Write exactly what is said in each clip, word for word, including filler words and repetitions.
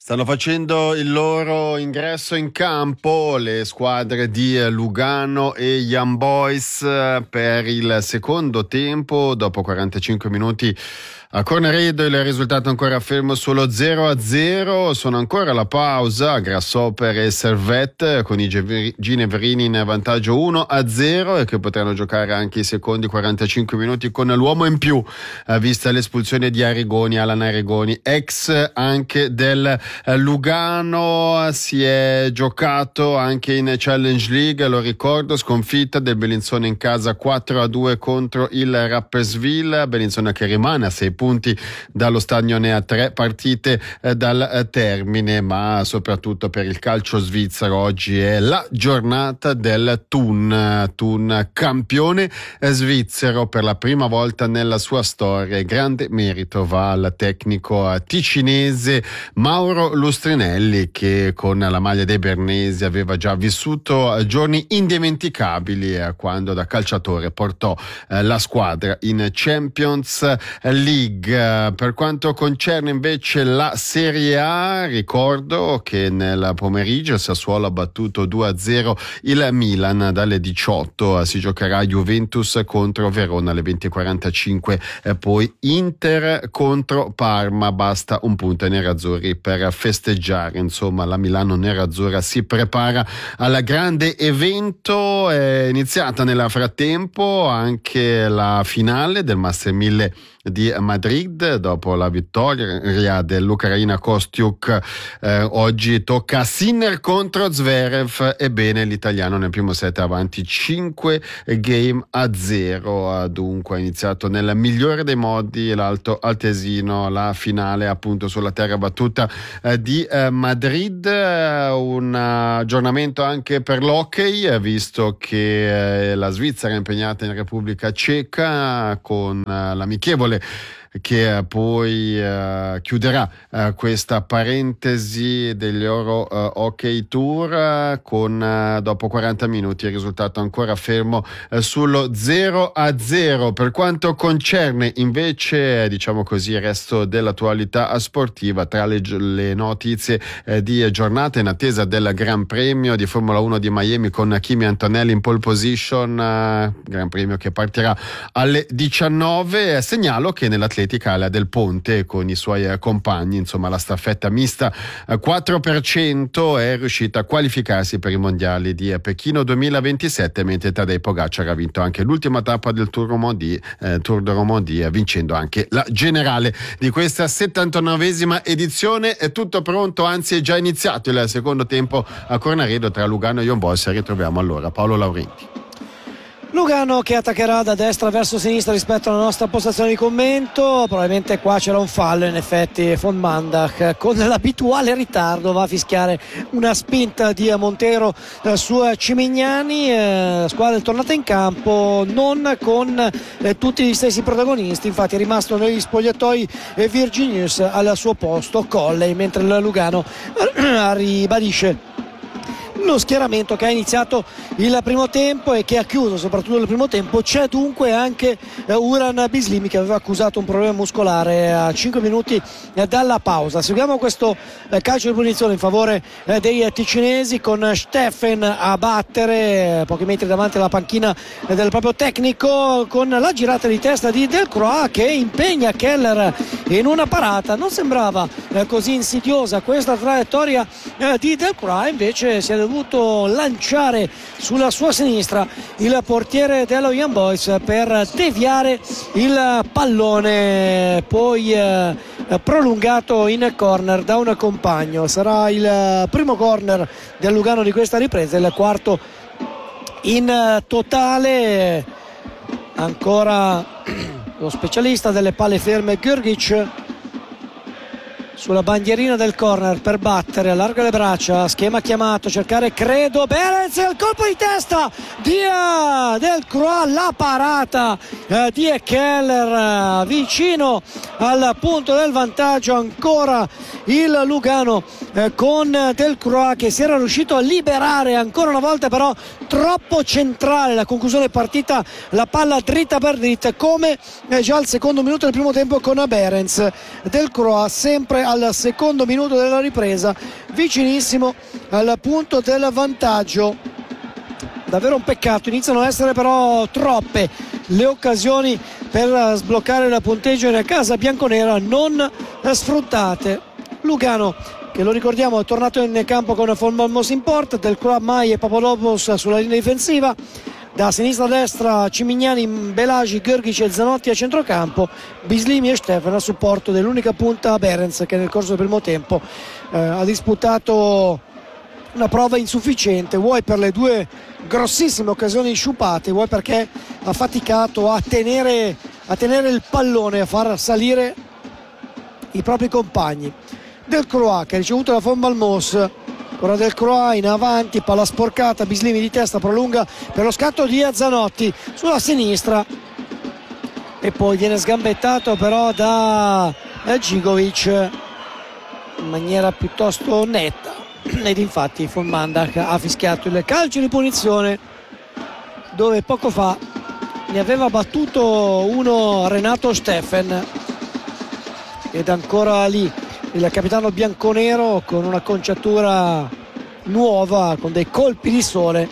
Stanno facendo il loro ingresso in campo le squadre di Lugano e Young Boys per il secondo tempo. Dopo quarantacinque minuti a Cornaredo il risultato ancora fermo sullo zero a zero. Sono ancora alla pausa Grasshopper e Servette con i Gineverini in vantaggio uno a zero e che potranno giocare anche i secondi quarantacinque minuti con l'uomo in più, vista l'espulsione di Arrigoni, Alan Arrigoni, ex anche del Lugano. Si è giocato anche in Challenge League, lo ricordo, sconfitta del Bellinzona in casa quattro a due contro il Rapperswil. Bellinzona che rimane a sei punti dallo Stadione a tre partite eh, dal eh, termine, ma soprattutto per il calcio svizzero oggi è la giornata del Thun, Thun campione eh, svizzero per la prima volta nella sua storia. Grande merito va al tecnico eh, ticinese Mauro Lustrinelli, che con la maglia dei bernesi aveva già vissuto eh, giorni indimenticabili eh, quando da calciatore portò eh, la squadra in Champions League. Per quanto concerne invece la Serie A, ricordo che nel pomeriggio il Sassuolo ha battuto due a zero il Milan. Dalle diciotto si giocherà Juventus contro Verona alle venti e quarantacinque, e poi Inter contro Parma. Basta un punto ai nerazzurri per festeggiare. Insomma, la Milano nerazzurra si prepara al grande evento. È iniziata nel frattempo anche la finale del Master mille di Madrid dopo la vittoria dell'Ucraina Kostiuk. Eh, oggi tocca Sinner contro Zverev. Ebbene, l'italiano nel primo set è avanti cinque game a zero. Dunque ha iniziato nel migliore dei modi l'Alto Altesino la finale appunto sulla terra battuta eh, di eh, Madrid. Eh, un aggiornamento anche per l'hockey, eh, visto che eh, la Svizzera è impegnata in Repubblica Ceca con eh, l'amichevole che poi uh, chiuderà uh, questa parentesi degli Euro uh, Hockey Tour uh, con uh, dopo quaranta minuti il risultato ancora fermo uh, sullo zero a zero. Per quanto concerne invece diciamo così il resto dell'attualità sportiva, tra le, le notizie uh, di giornata in attesa del Gran Premio di Formula uno di Miami con Kimi Antonelli in pole position, uh, Gran Premio che partirà alle diciannove. Segnalo che nell'atletica Ala del Ponte con i suoi compagni, insomma la staffetta mista quattro per cento, è riuscita a qualificarsi per i mondiali di Pechino duemilaventisette, mentre Tadej Pogacar ha vinto anche l'ultima tappa del Tour Romandie, eh, Tour de Romandie, vincendo anche la generale di questa settantanovesima edizione. È tutto pronto, anzi è già iniziato il secondo tempo a Cornaredo tra Lugano e Young Boys. Ritroviamo allora Paolo Laurenti. Lugano che attaccherà da destra verso sinistra rispetto alla nostra postazione di commento. Probabilmente qua c'era un fallo, in effetti von Mandach con l'abituale ritardo va a fischiare una spinta di Montero eh, su Cimignani. eh, squadra è tornata in campo non con eh, tutti gli stessi protagonisti, infatti è rimasto negli spogliatoi eh, Virginius al suo posto Colley, mentre il Lugano eh, ribadisce lo schieramento che ha iniziato il primo tempo e che ha chiuso soprattutto il primo tempo. C'è dunque anche eh, Uran Bislimi che aveva accusato un problema muscolare a cinque minuti eh, dalla pausa. Seguiamo questo eh, calcio di punizione in favore eh, dei ticinesi con Steffen a battere eh, pochi metri davanti alla panchina eh, del proprio tecnico, con la girata di testa di Delcroix che impegna Keller in una parata. Non sembrava eh, così insidiosa questa traiettoria eh, di Delcroix, invece si è dovuto lanciare sulla sua sinistra il portiere dello Young Boys per deviare il pallone, poi eh, prolungato in corner da un compagno. Sarà il primo corner del Lugano di questa ripresa, il quarto in totale. Ancora lo specialista delle palle ferme Gurgic sulla bandierina del corner per battere, allarga le braccia, schema chiamato, cercare credo Berez, il colpo di testa di uh, Delcroix, la parata uh, di Keller uh, vicino al punto del vantaggio. Ancora il Lugano uh, con Delcroix che si era riuscito a liberare ancora una volta, però troppo centrale la conclusione partita, la palla dritta per dritta come uh, già al secondo minuto del primo tempo con Berens. Delcroix sempre al secondo minuto della ripresa, vicinissimo al punto del vantaggio. Davvero un peccato, iniziano a essere però troppe le occasioni per sbloccare il punteggio in casa bianconera non sfruttate. Lugano, che lo ricordiamo, è tornato in campo con Von Malmos in porta, Delcroix, Mai e Papadopoulos sulla linea difensiva. Da sinistra a destra Cimignani, Belagi, Gheorghic e Zanotti a centrocampo, Bislimi e Steffen a supporto dell'unica punta Behrens, che nel corso del primo tempo eh, ha disputato una prova insufficiente, vuoi per le due grossissime occasioni sciupate, vuoi perché ha faticato a tenere, a tenere il pallone, a far salire i propri compagni. Delcroix, che ha ricevuto la Von Malmos, ora Delcroix in avanti, palla sporcata, Bislimi di testa prolunga per lo scatto di Zanotti sulla sinistra e poi viene sgambettato però da Gigovic in maniera piuttosto netta, ed infatti Von Mandak ha fischiato il calcio di punizione, dove poco fa ne aveva battuto uno Renato Steffen, ed ancora lì il capitano bianconero con una conciatura nuova, con dei colpi di sole,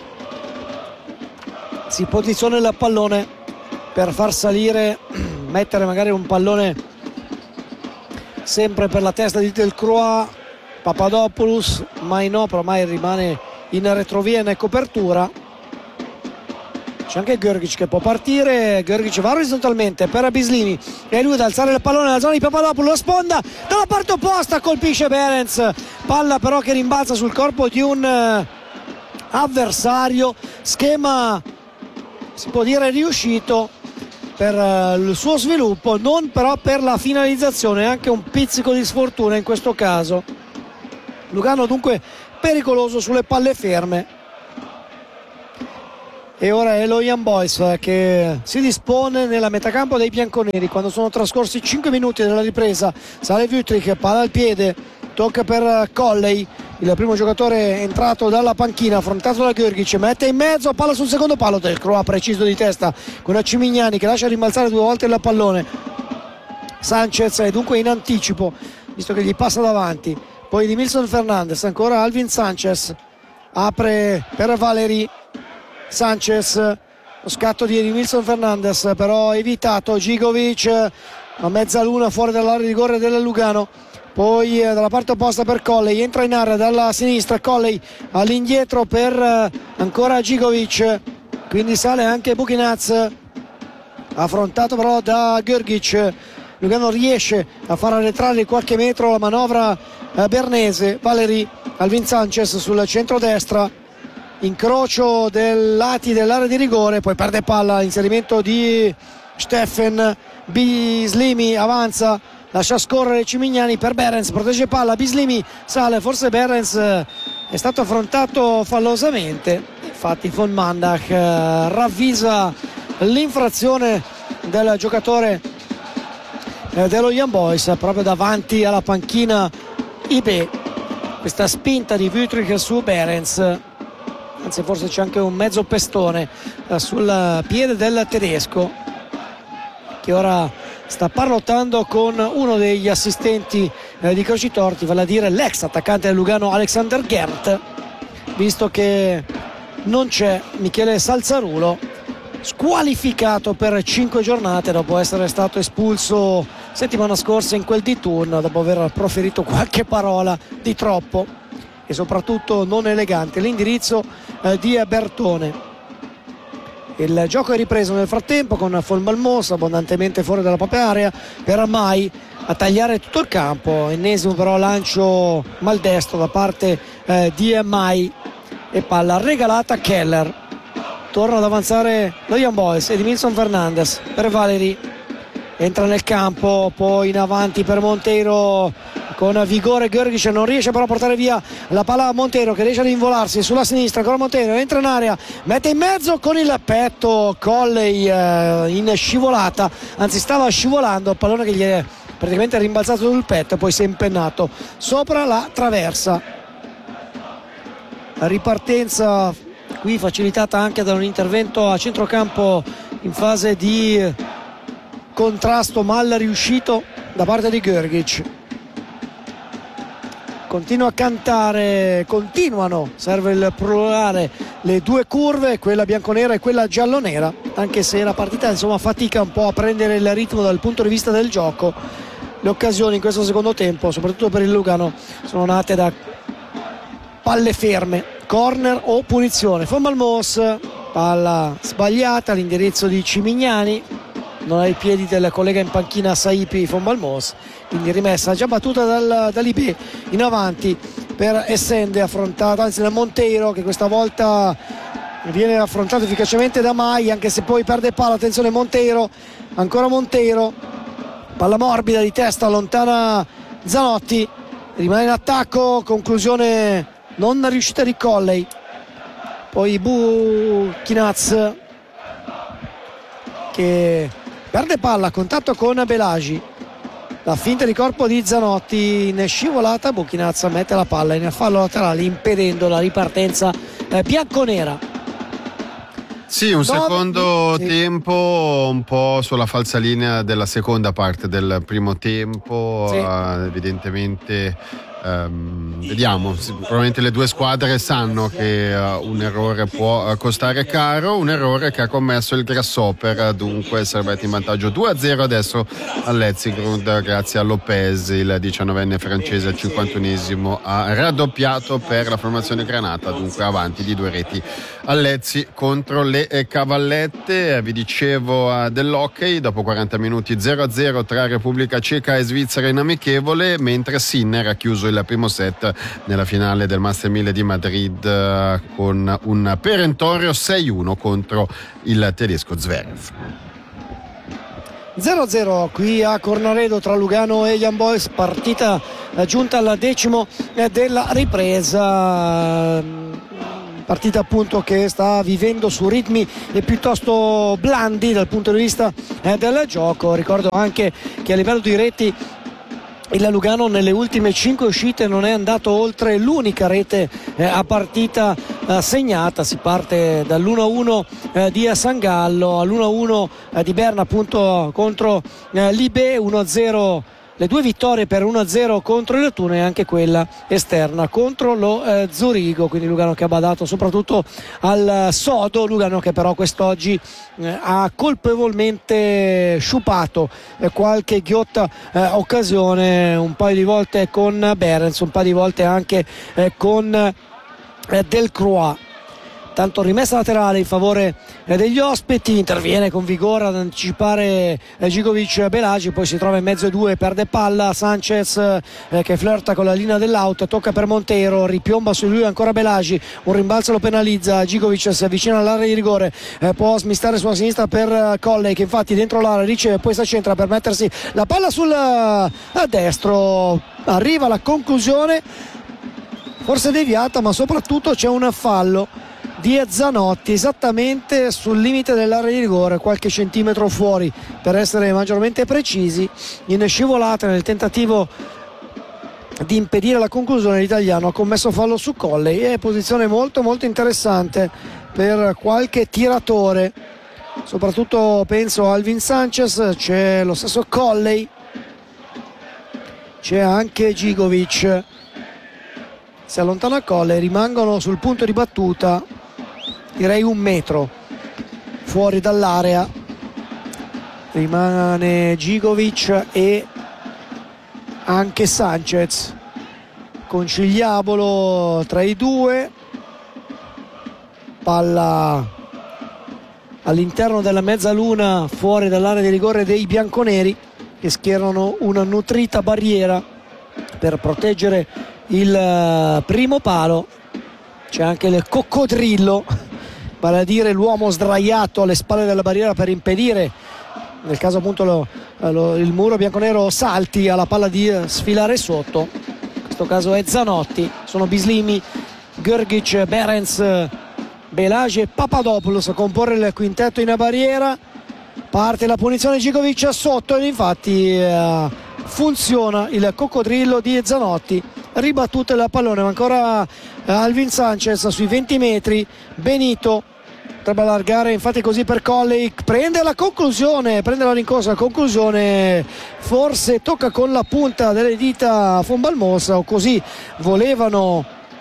si posiziona il pallone per far salire, mettere magari un pallone sempre per la testa di Delcroix, Papadopoulos, mai no, però mai rimane in retrovia, in copertura. C'è anche Gheorghic che può partire, Gheorghic va orizzontalmente per Bislimi e lui ad alzare il pallone nella zona di Papadopoulos, la sponda dalla parte opposta, colpisce Behrens, palla però che rimbalza sul corpo di un avversario, schema si può dire riuscito per il suo sviluppo, non però per la finalizzazione, anche un pizzico di sfortuna in questo caso. Lugano dunque pericoloso sulle palle ferme. E ora è lo Young Boys che si dispone nella metacampo dei bianconeri quando sono trascorsi cinque minuti della ripresa. Sale Wüthrich, palla al piede, tocca per Colley, il primo giocatore entrato dalla panchina, affrontato da Gheorghic, mette in mezzo, palla sul secondo palo, Delcroix preciso di testa con Cimignani che lascia rimbalzare due volte il pallone. Sanchez è dunque in anticipo visto che gli passa davanti, poi di Milson Fernandez, ancora Alvin Sanchez, apre per Valeri, Sanchez, lo scatto di Wilson Fernandez però evitato, Gigovic a mezzaluna fuori dall'area di rigore del Lugano, poi eh, dalla parte opposta per Colley, entra in area dalla sinistra, Colley all'indietro per eh, ancora Gigovic, quindi sale anche Buchinaz, affrontato però da Gheorghic. Lugano riesce a far arretrare di qualche metro la manovra eh, bernese. Valeri, Alvin Sanchez sul centro-destra, incrocio dei lati dell'area di rigore, poi perde palla, inserimento di Steffen, Bislimi avanza, lascia scorrere Cimignani per Behrens, protegge palla, Bislimi sale, forse Behrens è stato affrontato fallosamente, infatti Von Mandak eh, ravvisa l'infrazione del giocatore eh, dello Young Boys proprio davanti alla panchina I B. Questa spinta di Wüthrich su Behrens, anzi forse c'è anche un mezzo pestone eh, sul piede del tedesco, che ora sta parlottando con uno degli assistenti eh, di Crocitorti, vale a dire l'ex attaccante del Lugano Alexander Gert, visto che non c'è Michele Salzarulo, squalificato per cinque giornate dopo essere stato espulso settimana scorsa in quel di turno, dopo aver proferito qualche parola di troppo e soprattutto non elegante. L'indirizzo eh, di Bertone. Il gioco è ripreso nel frattempo con Von Malmos abbondantemente fuori dalla propria area per Mai a tagliare tutto il campo, ennesimo però lancio maldestro da parte eh, di Mai e palla regalata a Keller. Torna ad avanzare lo Young Boys ed Edmilson Fernandez per Valeri, entra nel campo, poi in avanti per Monteiro con vigore Gheorghic, non riesce però a portare via la palla a Monteiro, che riesce ad involarsi sulla sinistra, ancora Monteiro entra in area, mette in mezzo con il petto Colley eh, in scivolata, anzi stava scivolando, il pallone che gli è praticamente rimbalzato sul petto e poi si è impennato sopra la traversa. La ripartenza qui facilitata anche da un intervento a centrocampo in fase di contrasto mal riuscito da parte di Gheorghic. continua a cantare, continuano, serve il plurale, le due curve, quella bianconera e quella giallonera, anche se la partita insomma fatica un po' a prendere il ritmo dal punto di vista del gioco. Le occasioni in questo secondo tempo, soprattutto per il Lugano, sono nate da palle ferme, corner o punizione. Von Malmos, palla sbagliata all'indirizzo di Cimignani, non ai piedi del collega in panchina Saipi Von Malmos, quindi rimessa già battuta dal, dall'I B in avanti per Essende, affrontata anzi da Monteiro, che questa volta viene affrontato efficacemente da Mai, anche se poi perde palla. Attenzione Monteiro, ancora Monteiro, palla morbida di testa, allontana Zanotti, rimane in attacco, conclusione non riuscita di Colley. Poi Buchinaz che perde palla a contatto con Belagi, la finta di corpo di Zanotti in scivolata, Buchinaz mette la palla in fallo laterale impedendo la ripartenza eh, bianconera. Sì, un Nove, secondo sì. tempo un po' sulla falsalinea della seconda parte del primo tempo, Sì. eh, evidentemente ehm, vediamo, sì, probabilmente le due squadre sanno che uh, un errore può uh, costare caro, un errore che ha commesso il Grasshopper, dunque Servette in vantaggio due a zero adesso all'Etzigrund grazie a Lopez, il diciannovenne francese al cinquantunesimo ha raddoppiato per la formazione granata, dunque avanti di due reti all'Ezzi contro le eh, Cavallette. Vi dicevo uh, dell'hockey, dopo quaranta minuti zero a zero tra Repubblica Ceca e Svizzera in amichevole, mentre Sinner ha chiuso il primo set nella finale del Master mille di Madrid uh, con un perentorio sei uno contro il tedesco Zverev. zero a zero qui a Cornaredo tra Lugano e Young Boys, partita eh, giunta al decimo eh, della ripresa. Partita appunto che sta vivendo su ritmi piuttosto blandi dal punto di vista eh, del gioco. Ricordo anche che a livello di reti il Lugano nelle ultime cinque uscite non è andato oltre l'unica rete eh, a partita eh, segnata. Si parte dall'uno a uno eh, di Sangallo all'uno a uno eh, di Berna appunto contro eh, l'I B, uno a zero. Le due vittorie per uno a zero contro il Nettuno e anche quella esterna contro lo eh, Zurigo, quindi Lugano che ha badato soprattutto al sodo, Lugano che però quest'oggi eh, ha colpevolmente sciupato eh, qualche ghiotta eh, occasione, un paio di volte con Berens, un paio di volte anche eh, con eh, Delcroix. Tanto rimessa laterale in favore eh, degli ospiti, interviene con vigore ad anticipare eh, Gigovic Belagi, poi si trova in mezzo ai due, perde palla Sanchez eh, che flirta con la linea dell'out, tocca per Monteiro, ripiomba su lui ancora Belagi, un rimbalzo lo penalizza, Gigovic si avvicina all'area di rigore, eh, può smistare sulla sinistra per eh, Colley che infatti dentro l'area riceve, poi si accentra per mettersi la palla sul a destro, arriva la conclusione forse deviata, ma soprattutto c'è un fallo di Zanotti esattamente sul limite dell'area di rigore, qualche centimetro fuori per essere maggiormente precisi, in scivolata nel tentativo di impedire la conclusione. L'italiano ha commesso fallo su Colley, è posizione molto molto interessante per qualche tiratore, soprattutto penso a Alvin Sanchez, c'è lo stesso Colley, c'è anche Gigovic, si allontana Colley, rimangono sul punto di battuta direi un metro fuori dall'area, rimane Gigovic e anche Sanchez, conciliabolo tra i due, palla all'interno della mezzaluna fuori dall'area di rigore dei bianconeri che schierano una nutrita barriera per proteggere il primo palo. C'è anche il coccodrillo, vale a dire l'uomo sdraiato alle spalle della barriera per impedire, nel caso appunto lo, lo, il muro bianconero salti alla palla di sfilare sotto. In questo caso è Zanotti, sono Bislimi, Grgic, Berens, Belagi e Papadopoulos a comporre il quintetto in barriera. Parte la punizione, Gigovic sotto ed infatti eh, funziona il coccodrillo di Zanotti, ribattuta il pallone, ma ancora eh, Alvin Sanchez sui venti metri, Benito potrebbe allargare infatti così per Colley, prende la conclusione, prende la rincorsa, la conclusione forse tocca con la punta delle dita Von Balmosa, o così volevano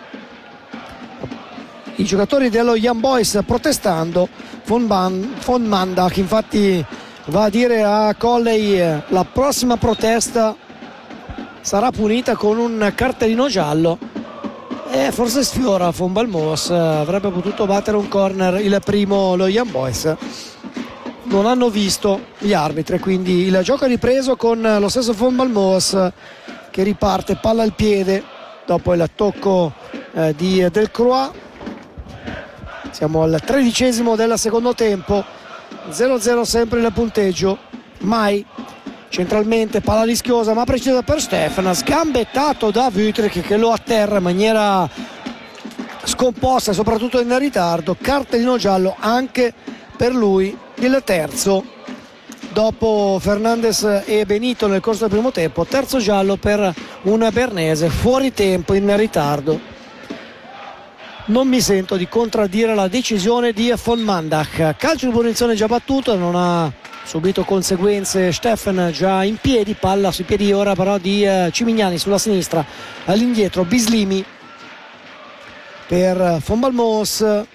i giocatori dello Young Boys protestando. Von, Ban, Von Mandach infatti va a dire a Colley la prossima protesta sarà punita con un cartellino giallo. E forse sfiora Von Balmosa, avrebbe potuto battere un corner il primo lo Young Boys. Non hanno visto gli arbitri, quindi il gioco è ripreso con lo stesso Von Balmosa che riparte palla al piede dopo il tocco eh, di Delcroix. Siamo al tredicesimo del secondo tempo, zero a zero sempre il punteggio. Mai centralmente, palla rischiosa ma precisa per Stefan, sgambettato da Wüthrich che lo atterra in maniera scomposta e soprattutto in ritardo. Cartellino giallo anche per lui, il terzo dopo Fernandez e Benito nel corso del primo tempo. Terzo giallo per un bernese fuori tempo, in ritardo. Non mi sento di contraddire la decisione di Von Mandach. Calcio di punizione già battuto, non ha subito conseguenze Stefan, già in piedi, palla sui piedi ora però di uh, Cimignani sulla sinistra, all'indietro Bislimi per Von Balmosa,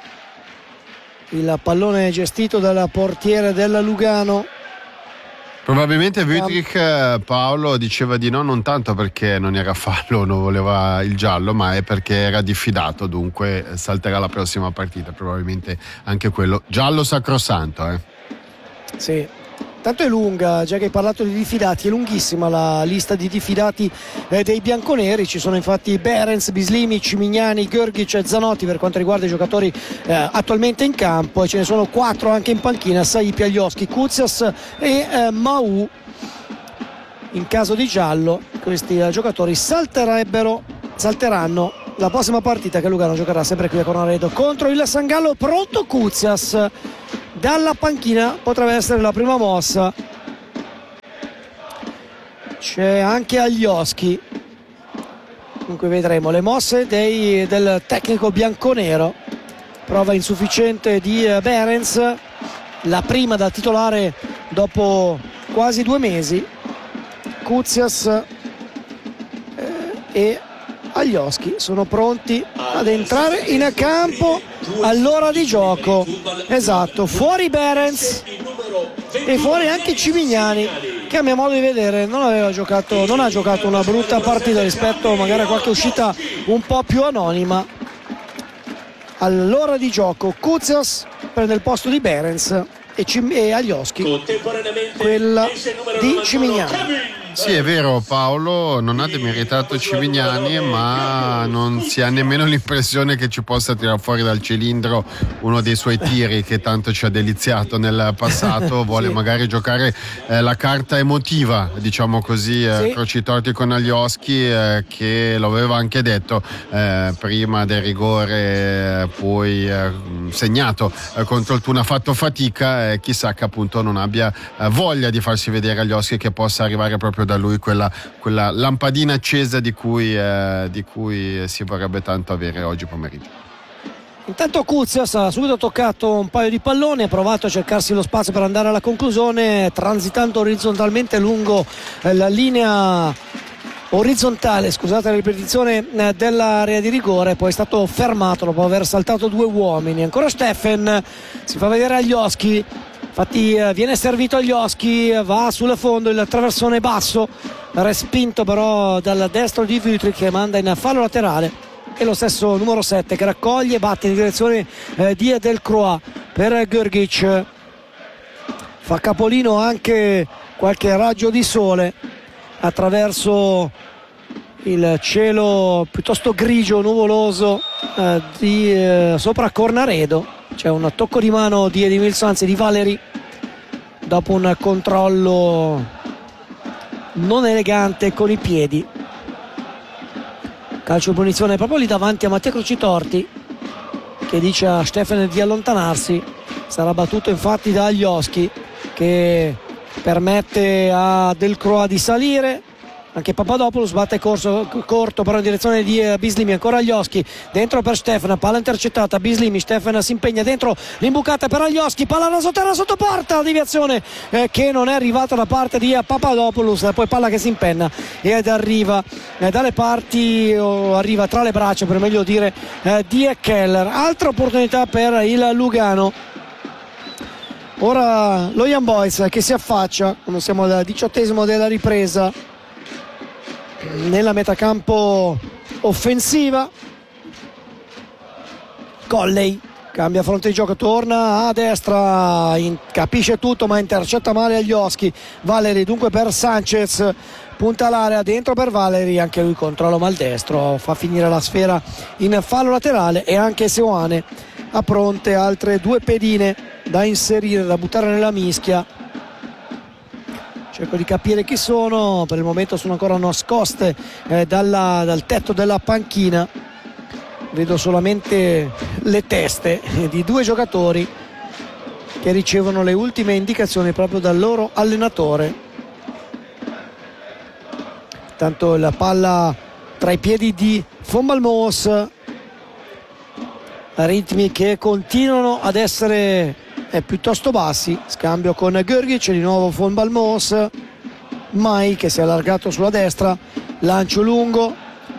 il pallone gestito dal portiere del Lugano. Probabilmente Wüthrich, Paolo, diceva di no non tanto perché non era fallo, non voleva il giallo, ma è perché era diffidato, dunque salterà la prossima partita, probabilmente anche quello. Giallo sacrosanto, eh. Sì, tanto è lunga, già che hai parlato di diffidati, è lunghissima la lista di diffidati eh, dei bianconeri. Ci sono infatti Behrens, Bislimi, Cimignani, Görgic e Zanotti per quanto riguarda i giocatori eh, attualmente in campo, e ce ne sono quattro anche in panchina: Saï, Piaglioschi, Kuzias e eh, Mahou. In caso di giallo questi eh, giocatori salterebbero, salteranno la prossima partita che Lugano giocherà sempre qui a Cornaredo contro il San Gallo. Pronto Kuzias dalla panchina, potrebbe essere la prima mossa. C'è anche Aglioschi, dunque vedremo le mosse dei, del tecnico bianconero. Prova insufficiente di Behrens, la prima da titolare dopo quasi due mesi. Kuzias eh, e Aglioschi sono pronti ad entrare in campo all'ora di gioco. Esatto, fuori Behrens e fuori anche Cimignani, che a mio modo di vedere non aveva giocato, non ha giocato una brutta partita rispetto magari a qualche uscita un po' più anonima. All'ora di gioco Kuzias prende il posto di Behrens e, Cim- e Aglioschi quella di Cimignani. Sì, è vero, Paolo non ha demeritato Cimignani, ma non si ha nemmeno l'impressione che ci possa tirare fuori dal cilindro uno dei suoi tiri che tanto ci ha deliziato nel passato. Vuole sì. magari giocare eh, la carta emotiva, diciamo così, eh, sì. croci torti con Aglioschi, eh, che lo aveva anche detto eh, prima del rigore eh, poi eh, segnato eh, contro il Thun, ha fatto fatica, e eh, chissà che appunto non abbia eh, voglia di farsi vedere Aglioschi, che possa arrivare proprio da lui quella, quella lampadina accesa di cui, eh, di cui si vorrebbe tanto avere oggi pomeriggio. Intanto Kuzias ha subito toccato un paio di palloni, ha provato a cercarsi lo spazio per andare alla conclusione, transitando orizzontalmente lungo eh, la linea orizzontale, scusate la ripetizione, eh, dell'area di rigore, poi è stato fermato dopo aver saltato due uomini. Ancora Stefan, si fa vedere Aglioschi. Infatti eh, viene servito Aglioschi, va sul fondo, il traversone basso, respinto però dal destro di Wüthrich, che manda in fallo laterale, e lo stesso numero sette che raccoglie e batte in direzione eh, di Delcroix per Görgic. Fa capolino anche qualche raggio di sole attraverso il cielo piuttosto grigio, nuvoloso eh, di eh, sopra Cornaredo. C'è un tocco di mano di Edmilson, anzi di Valeri, dopo un controllo non elegante con i piedi. Calcio di punizione proprio lì davanti a Mattia Crocitorti, che dice a Stefan di allontanarsi. Sarà battuto infatti da Aglioschi, che permette a Delcroix di salire, anche Papadopoulos batte corso, corto però in direzione di eh, Bislimi, ancora Alioski dentro per Stefan, palla intercettata, Bislimi, Stefan si impegna dentro, l'imbucata per Alioski, palla rasoterra sotto porta, deviazione eh, che non è arrivata da parte di eh, Papadopoulos, poi palla che si impenna ed arriva eh, dalle parti o arriva tra le braccia per meglio dire eh, di Keller. Altra opportunità per il Lugano. Ora lo Young Boys che si affaccia, quando siamo al diciottesimo della ripresa, nella metacampo offensiva. Colley cambia fronte di gioco, torna a destra, in, capisce tutto ma intercetta male Alioski. Valeri dunque per Sanchez, punta l'area dentro per Valeri, anche lui controllo maldestro, fa finire la sfera in fallo laterale e anche Seoane a pronte altre due pedine da inserire, da buttare nella mischia. Cerco di capire chi sono, per il momento sono ancora nascoste eh, dalla, dal tetto della panchina, vedo solamente le teste di due giocatori che ricevono le ultime indicazioni proprio dal loro allenatore. Tanto la palla tra i piedi di Von Balmos, ritmi che continuano ad essere eh, piuttosto bassi. Scambio con Grgic, di nuovo Von Balmos, Mai che si è allargato sulla destra, lancio lungo,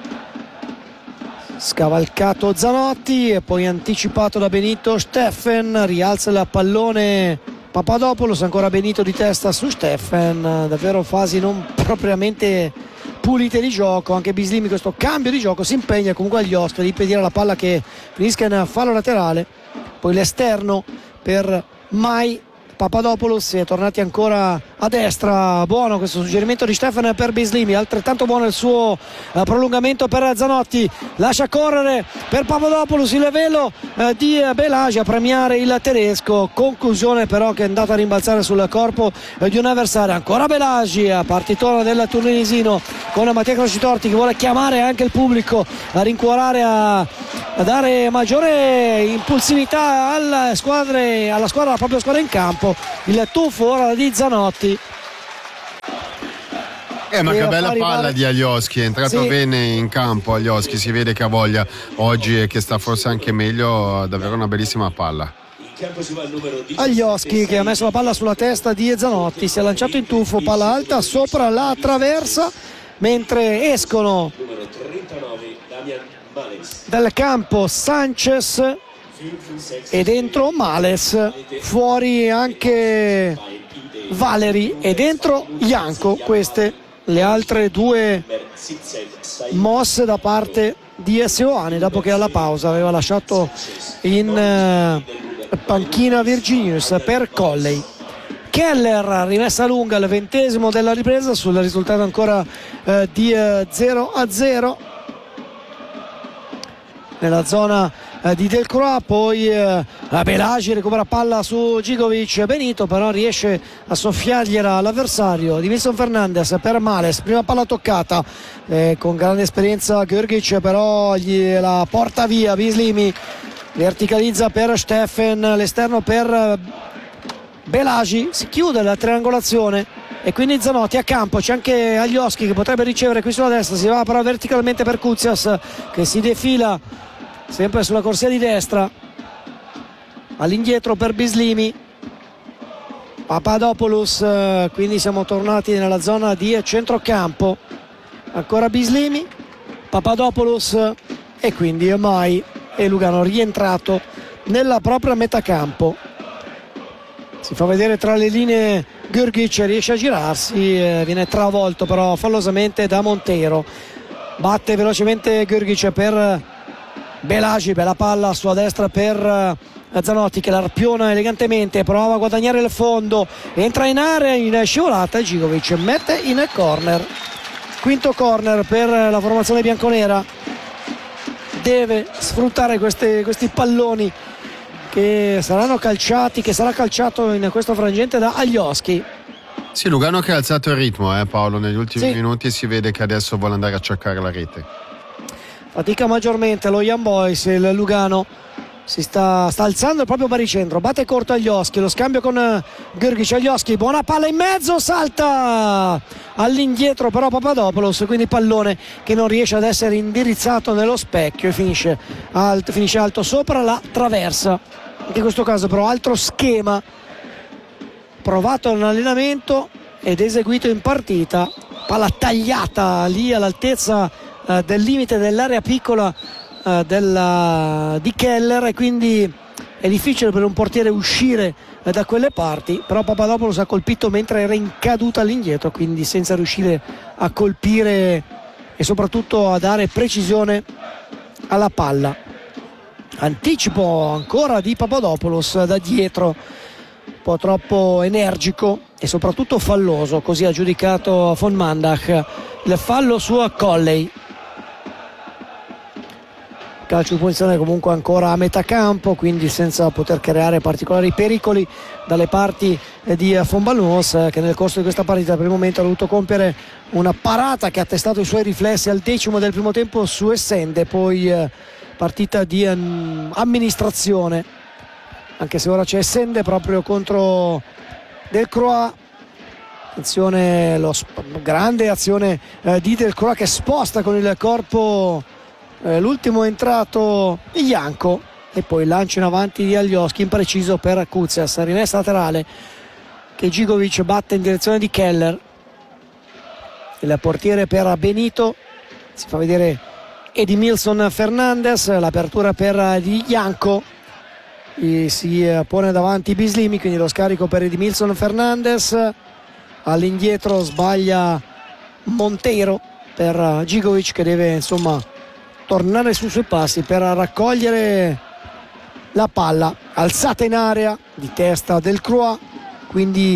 scavalcato Zanotti e poi anticipato da Benito Steffen, rialza il pallone Papadopoulos, ancora Benito di testa su Steffen, davvero fasi non propriamente pulite di gioco. Anche Bislimi questo cambio di gioco si impegna comunque agli ospiti di impedire la palla che finisca in fallo laterale, poi l'esterno per Mai. Papadopoulos è tornati ancora a destra, buono questo suggerimento di Stefan per Bislimi, altrettanto buono il suo uh, prolungamento per Zanotti, lascia correre per Papadopoulos il velo uh, di uh, Belagi a premiare il tedesco, conclusione però che è andata a rimbalzare sul corpo uh, di un avversario. Ancora Belagi, uh, partitona del turnisino con Mattia Crocitorti che vuole chiamare anche il pubblico a rincuorare, a, a dare maggiore impulsività alla squadra, alla squadra, alla propria squadra in campo. Il tuffo ora di Zanotti. Eh, ma che bella palla di Alioski, è entrato sì. bene in campo Alioski, si vede che ha voglia oggi e che sta forse anche meglio, davvero una bellissima palla. Alioski che ha messo la palla sulla testa di Zanotti, si è lanciato in tuffo, palla alta sopra la traversa, mentre escono dal campo Sanchez e dentro Males, fuori anche Valeri e dentro Janko. Queste le altre due mosse da parte di Seoane dopo che alla pausa aveva lasciato in uh, panchina Virginius per Colley. Keller rimessa lunga al ventesimo della ripresa sul risultato ancora uh, di uh, zero a zero nella zona di Delcroix. Poi eh, Belagi recupera palla su Gigovic, Benito però riesce a soffiargliela all'avversario di Wilson Fernandez per Males, prima palla toccata eh, con grande esperienza Grgic, però gliela porta via Bislimi, verticalizza per Steffen, l'esterno per Belagi, si chiude la triangolazione e quindi Zanotti a campo, c'è anche Alioski che potrebbe ricevere qui sulla destra, si va però verticalmente per Kuzias che si defila sempre sulla corsia di destra, all'indietro per Bislimi, Papadopoulos, quindi siamo tornati nella zona di centrocampo, ancora Bislimi, Papadopoulos e quindi Mai e Lugano rientrato nella propria metacampo. Si fa vedere tra le linee Grgic, riesce a girarsi, eh, viene travolto però fallosamente da Montero, batte velocemente Grgic per Belagi, bella palla a sua destra per Zanotti che l'arpiona elegantemente, prova a guadagnare il fondo, entra in area in scivolata e Gigovic mette in corner. Quinto corner per la formazione bianconera, deve sfruttare queste, questi palloni che saranno calciati, che sarà calciato in questo frangente da Alioski. Sì, Lugano che ha alzato il ritmo, eh, Paolo, negli ultimi sì. minuti si vede che adesso vuole andare a cercare la rete. Fatica maggiormente lo Young Boys, il Lugano si sta, sta alzando il proprio baricentro, batte corto Alioski, lo scambio con Grgic. Alioski, buona palla in mezzo, salta all'indietro però Papadopoulos, quindi pallone che non riesce ad essere indirizzato nello specchio e finisce alto, finisce alto sopra la traversa. Anche in questo caso però altro schema provato in allenamento ed eseguito in partita, palla tagliata lì all'altezza eh, del limite dell'area piccola eh, della, di Keller, e quindi è difficile per un portiere uscire eh, da quelle parti, però Papadopoulos ha colpito mentre era in caduta all'indietro, quindi senza riuscire a colpire e soprattutto a dare precisione alla palla. Anticipo ancora di Papadopoulos da dietro, un po' troppo energico e soprattutto falloso, così ha giudicato von Mandach il fallo su Colley. Calcio di punizione comunque ancora a metà campo, quindi senza poter creare particolari pericoli dalle parti di von Balmos, che nel corso di questa partita per il momento ha dovuto compiere una parata che ha testato i suoi riflessi al decimo del primo tempo su Essende, poi partita di um, amministrazione, anche se ora c'è Essende proprio contro Delcroix. Attenzione, lo sp- grande azione eh, di Delcroix che sposta con il corpo eh, l'ultimo entrato di Janko, e poi lancio in avanti di Alioski impreciso per Kuzias, rimessa laterale che Gigovic batte in direzione di Keller. Il portiere per Benito, si fa vedere Edimilson Fernandez, l'apertura per di Janko, e si pone davanti Bislimi, quindi lo scarico per Edimilson Fernandez. All'indietro sbaglia Monteiro per Gigovic, che deve insomma tornare sui suoi passi per raccogliere la palla alzata in area di testa del Croix, quindi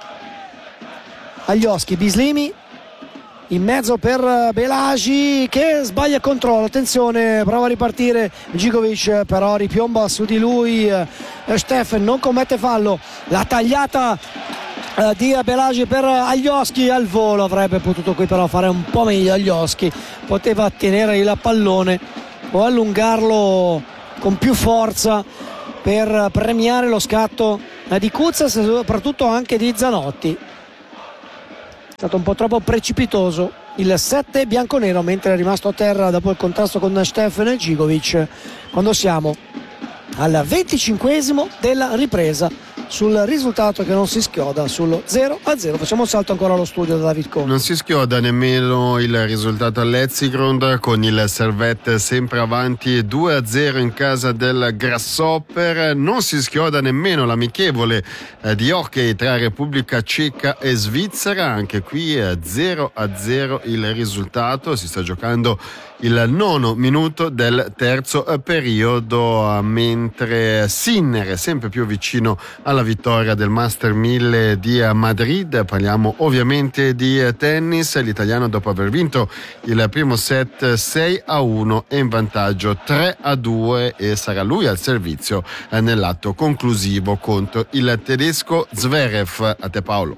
Alioski, Bislimi in mezzo per Belagi che sbaglia il controllo. Attenzione, prova a ripartire Gigovic, però ripiomba su di lui Steffen, non commette fallo. La tagliata eh, di Belagi per Alioski al volo, avrebbe potuto qui però fare un po' meglio Alioski, poteva tenere il pallone o allungarlo con più forza per premiare lo scatto eh, di Kuzias e soprattutto anche di Zanotti. È stato un po' troppo precipitoso il sette bianconero, mentre è rimasto a terra dopo il contrasto con Steffen Gigovic, quando siamo al venticinquesimo della ripresa, sul risultato che non si schioda sullo zero a zero. Facciamo un salto ancora allo studio da David Cohn. Non si schioda nemmeno il risultato all'Etzigrund, con il Servette sempre avanti due a zero in casa del Grasshopper. Non si schioda nemmeno l'amichevole eh, di hockey tra Repubblica Ceca e Svizzera, anche qui eh, zero a zero il risultato. Si sta giocando il nono minuto del terzo periodo, mentre Sinner è sempre più vicino alla vittoria del Master mille di Madrid. Parliamo ovviamente di tennis. L'italiano, dopo aver vinto il primo set sei a uno, è in vantaggio tre a due e sarà lui al servizio nell'atto conclusivo contro il tedesco Zverev. A te Paolo.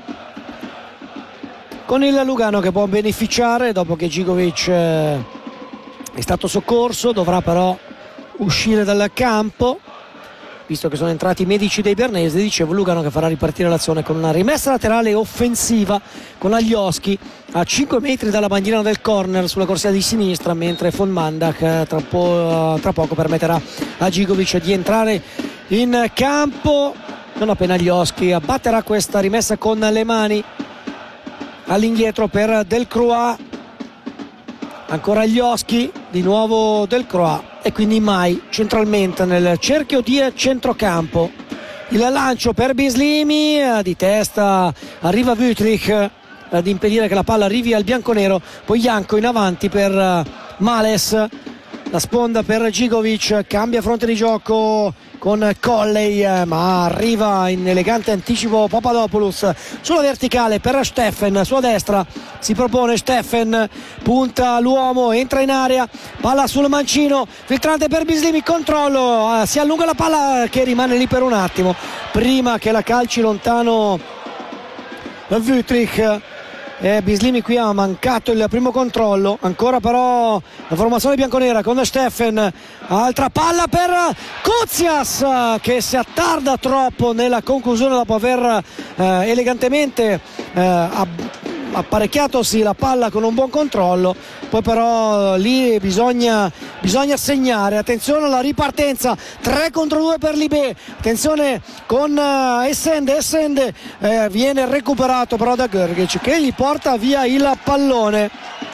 Con il Lugano che può beneficiare dopo che Gigovic è stato soccorso, dovrà però uscire dal campo visto che sono entrati i medici dei Bernesi. Dicevo, Lugano che farà ripartire l'azione con una rimessa laterale offensiva con Alioski a cinque metri dalla bandiera del corner sulla corsia di sinistra, mentre von Mandach tra, po- tra poco permetterà a Gigovic di entrare in campo. Non appena Alioski abbatterà questa rimessa con le mani all'indietro per Delcroix, ancora Alioski, di nuovo Delcroix e quindi Mai centralmente nel cerchio di centrocampo. Il lancio per Bislimi, di testa arriva Wüthrich ad impedire che la palla arrivi al bianconero, poi Janko in avanti per Males, la sponda per Gigovic, cambia fronte di gioco con Colley, ma arriva in elegante anticipo Papadopoulos sulla verticale per Steffen, sulla destra si propone Steffen, punta l'uomo, entra in area, palla sul mancino, filtrante per Bislimi, controllo, si allunga la palla che rimane lì per un attimo prima che la calci lontano Wüthrich. e Bislimi qui ha mancato il primo controllo. Ancora però la formazione bianconera con Steffen, altra palla per Koutsias che si attarda troppo nella conclusione dopo aver eh, elegantemente eh, apparecchiatosi la palla con un buon controllo. Poi però lì bisogna, bisogna segnare. Attenzione alla ripartenza, tre contro due per Libé, attenzione con uh, Essende Essende eh, viene recuperato però da Grgic che gli porta via il pallone,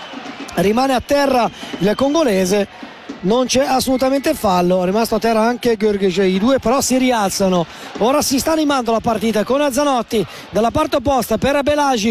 rimane a terra il congolese. Non c'è assolutamente fallo, è rimasto a terra anche Grgic, i due però si rialzano. Ora si sta animando la partita con Zanotti dalla parte opposta per Belagi,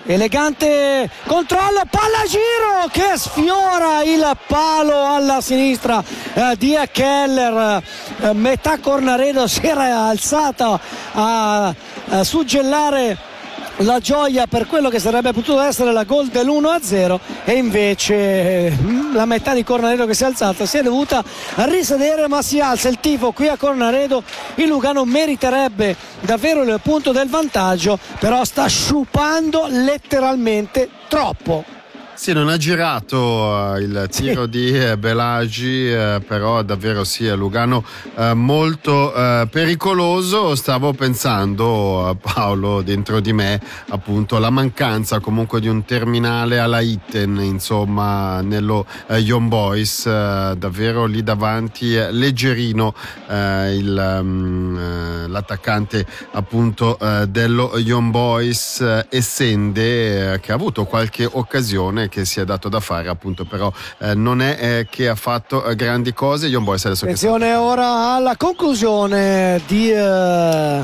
elegante controllo, palla a giro che sfiora il palo alla sinistra eh, di Keller. Eh, metà Cornaredo si era alzata a, a suggellare la gioia per quello che sarebbe potuto essere la gol dell'uno a zero, e invece la metà di Cornaredo che si è alzata si è dovuta risedere, ma si alza il tifo qui a Cornaredo. Il Lugano meriterebbe davvero il punto del vantaggio, però sta sciupando letteralmente troppo. Sì, non ha girato uh, il tiro sì. di eh, Belagi, eh, però davvero sì, è Lugano eh, molto eh, pericoloso. Stavo pensando, uh, Paolo, dentro di me, appunto, la mancanza comunque di un terminale alla Itten, insomma, nello eh, Young Boys, eh, davvero lì davanti, eh, leggerino eh, il, um, eh, l'attaccante appunto eh, dello Young Boys, eh, Essende, eh, che ha avuto qualche occasione, che si è dato da fare appunto, però eh, non è eh, che ha fatto eh, grandi cose. Young Boys adesso attenzione che ora alla conclusione di uh,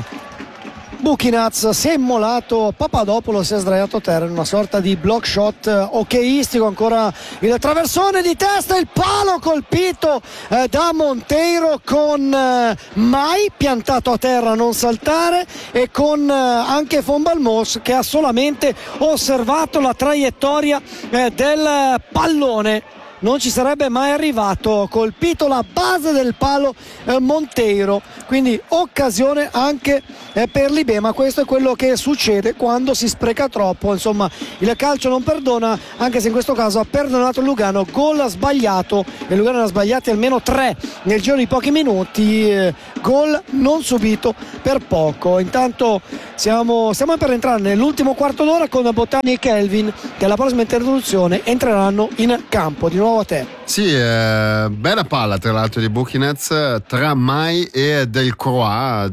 Buchinaz, si è immolato Papadopoulos, si è sdraiato a terra in una sorta di block shot hockeyistico. Ancora il traversone di testa, il palo colpito eh, da Monteiro con eh, Mai piantato a terra, non saltare, e con eh, anche Von Balmos che ha solamente osservato la traiettoria eh, del pallone. Non ci sarebbe mai arrivato, colpito la base del palo eh, Monteiro, quindi occasione anche eh, per Libé, ma questo è quello che succede quando si spreca troppo. Insomma, il calcio non perdona, anche se in questo caso ha perdonato il Lugano. Gol sbagliato, e Lugano ne ha sbagliati almeno tre nel giro di pochi minuti, eh, gol non subito per poco. Intanto siamo, stiamo per entrare nell'ultimo quarto d'ora con Bottani e Kelvin, che alla prossima interruzione entreranno in campo. Di nuovo a te. Sì, eh, bella palla tra l'altro di Buchinaz tra Mai e Del Croix,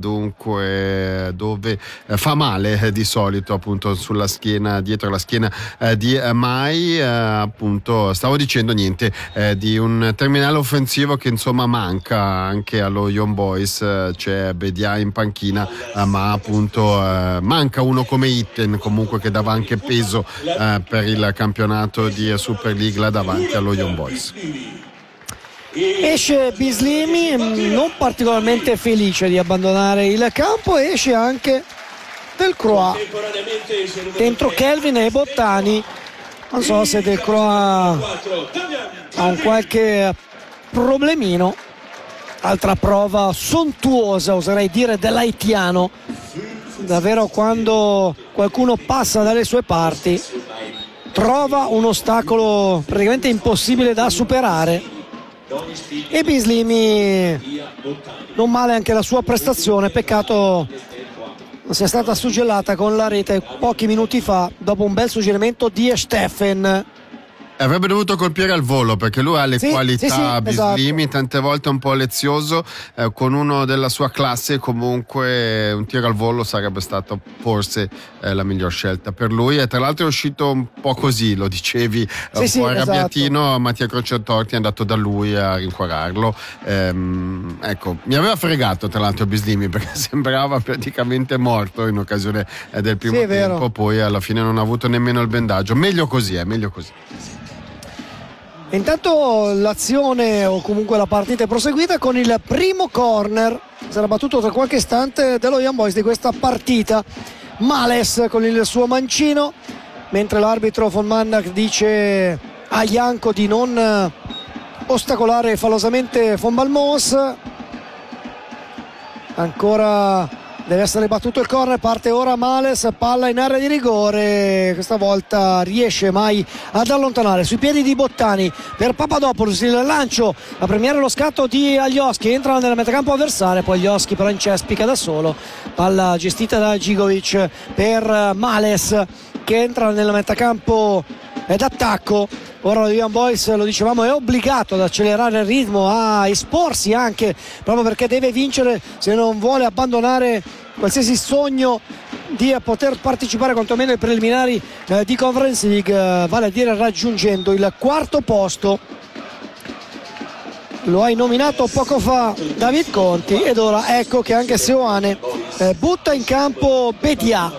dunque dove eh, fa male eh, di solito appunto sulla schiena, dietro la schiena eh, di eh, Mai, eh, appunto stavo dicendo niente eh, di un terminale offensivo che insomma manca anche allo Young Boys. Eh, c'è Bedia in panchina, eh, ma appunto eh, manca uno come Itten comunque, che dava anche peso eh, per il campionato di Super League là davanti allo Young Boys. Esce Bislimi, non particolarmente felice di abbandonare il campo, esce anche Del Croix, dentro Kelvin e Bottani. Non so se Del Croix ha un qualche problemino. Altra prova sontuosa, oserei dire, dell'haitiano. Davvero, quando qualcuno passa dalle sue parti trova un ostacolo praticamente impossibile da superare. E Bislimi, non male anche la sua prestazione, peccato non sia stata suggellata con la rete pochi minuti fa dopo un bel suggerimento di Steffen. Avrebbe dovuto colpire al volo, perché lui ha le sì, qualità, sì, sì, Bislimi, esatto. Tante volte un po' lezioso, eh, con uno della sua classe comunque un tiro al volo sarebbe stato forse eh, la miglior scelta per lui. E tra l'altro è uscito un po' così, lo dicevi, sì, un sì, po' arrabbiatino. Esatto. Mattia Crocetorti è andato da lui a rincuorarlo. Ehm, ecco, mi aveva fregato tra l'altro Bislimi, perché sembrava praticamente morto in occasione eh, del primo sì, tempo, poi alla fine non ha avuto nemmeno il bendaggio. Meglio così, è eh, meglio così. Intanto l'azione, o comunque la partita, è proseguita con il primo corner, sarà battuto tra qualche istante, dello Young Boys di questa partita. Males con il suo mancino, mentre l'arbitro von Mandak dice a Janko di non ostacolare falosamente von Balmos. Ancora deve essere battuto il corner, parte ora Males, palla in area di rigore, questa volta riesce mai ad allontanare sui piedi di Bottani per Papadopoulos, il lancio a premiare lo scatto di Alioski, entra nel metacampo avversario, poi Alioski però incespica da solo, palla gestita da Gigovic per Males che entra nel metacampo d'attacco. Ora lo Young Boys, lo dicevamo, è obbligato ad accelerare il ritmo, a esporsi anche proprio perché deve vincere se non vuole abbandonare qualsiasi sogno di poter partecipare quantomeno ai preliminari eh, di Conference League, eh, vale a dire raggiungendo il quarto posto. Lo hai nominato poco fa David Conti ed ora ecco che anche Seoane eh, butta in campo Bedia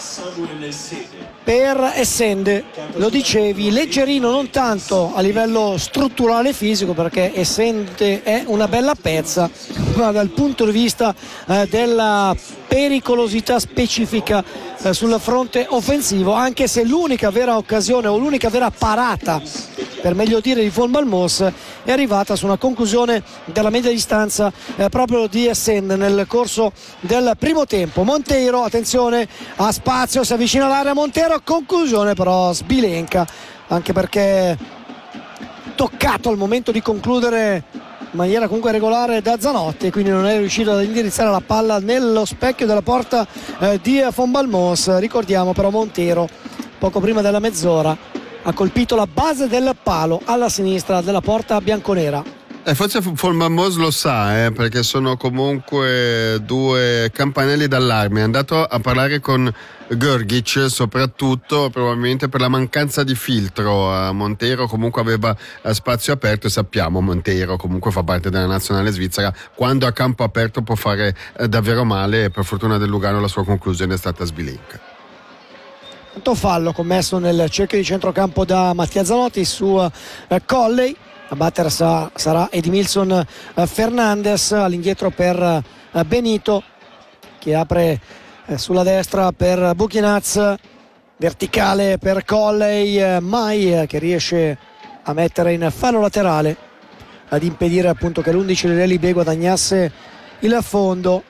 per Essende. Lo dicevi, leggerino non tanto a livello strutturale fisico perché Essende è una bella pezza, ma dal punto di vista eh, della pericolosità specifica eh, sul fronte offensivo, anche se l'unica vera occasione o l'unica vera parata, per meglio dire, di Von Balmos è arrivata su una conclusione della media distanza eh, proprio di Essende nel corso del primo tempo. Monteiro, attenzione, ha spazio, si avvicina all'area Montero, conclusione però sbilenca, anche perché toccato al momento di concludere in maniera comunque regolare da Zanotti, quindi non è riuscito ad indirizzare la palla nello specchio della porta eh, di Von Balmos. Ricordiamo però Montero poco prima della mezz'ora ha colpito la base del palo alla sinistra della porta bianconera. E forse Von Balmos lo sa, eh, perché sono comunque due campanelli d'allarme. È andato a parlare con Grgic soprattutto probabilmente per la mancanza di filtro. uh, Montero comunque aveva uh, spazio aperto e sappiamo Montero comunque fa parte della nazionale svizzera, quando a campo aperto può fare uh, davvero male, e per fortuna del Lugano la sua conclusione è stata sbilenca. Tanto fallo commesso nel cerchio di centrocampo da Mattia Zanotti su uh, Colley. A battere sa, sarà Edmilson uh, Fernandez, all'indietro per uh, Benito che apre uh, sulla destra per Buchinaz, verticale per Colley, uh, Mai uh, che riesce a mettere in fallo laterale ad impedire appunto che l'undici Lelli B guadagnasse il fondo.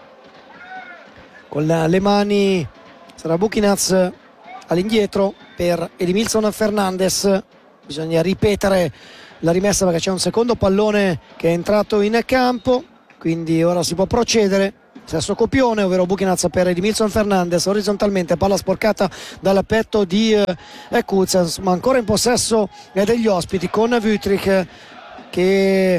Con uh, le mani sarà Buchinaz all'indietro per Edmilson Fernandez, bisogna ripetere la rimessa perché c'è un secondo pallone che è entrato in campo, quindi ora si può procedere. Stesso copione, ovvero Buchinaz per Edmilson Fernandez, orizzontalmente, palla sporcata dal petto di eh, Kuzans, ma ancora in possesso eh, degli ospiti con Wüthrich che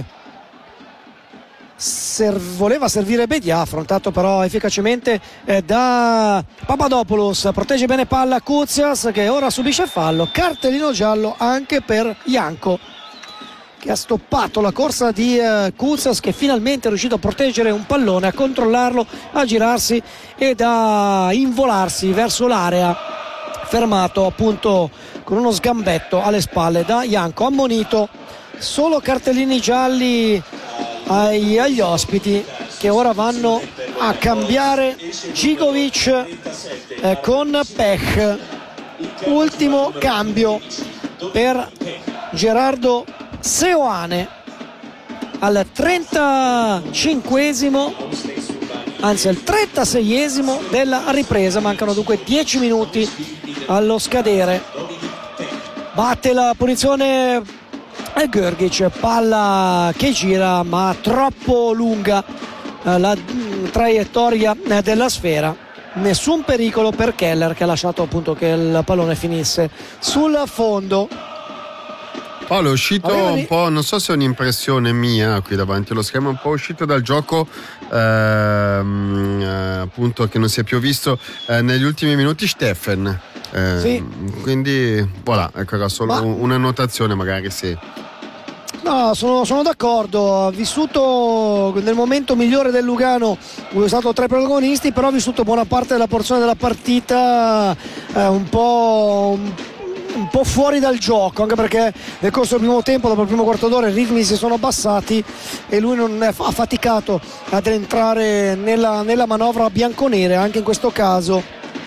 Ser- voleva servire Bedia, affrontato però efficacemente eh, da Papadopoulos. Protegge bene palla Kuzias che ora subisce fallo, cartellino giallo anche per Janko che ha stoppato la corsa di eh, Kuzias, che finalmente è riuscito a proteggere un pallone, a controllarlo, a girarsi ed a involarsi verso l'area, fermato appunto con uno sgambetto alle spalle da Janko. Ammonito, solo cartellini gialli Ai, agli ospiti che ora vanno a cambiare Gigovic eh, con Pech. Ultimo cambio per Gerardo Seoane al trentacinquesimo, anzi al trentaseiesimo della ripresa. Mancano dunque dieci minuti allo scadere. Batte la punizione e Grgic, palla che gira ma troppo lunga eh, la mh, traiettoria eh, della sfera. Nessun pericolo per Keller che ha lasciato appunto che il pallone finisse sul fondo. Paolo è uscito un po', non so se è un'impressione mia qui davanti allo schermo, un po' uscito dal gioco ehm, eh, appunto che non si è più visto eh, negli ultimi minuti Steffen. Eh, sì. Quindi voilà, ecco, era solo Ma... una notazione magari, sì. No, sono, sono d'accordo, ha vissuto nel momento migliore del Lugano, è stato tra i protagonisti, però ha vissuto buona parte della porzione della partita eh, un po'... Un... un po' fuori dal gioco, anche perché nel corso del primo tempo, dopo il primo quarto d'ora, i ritmi si sono abbassati e lui non è, ha faticato ad entrare nella, nella manovra bianconere. Anche in questo caso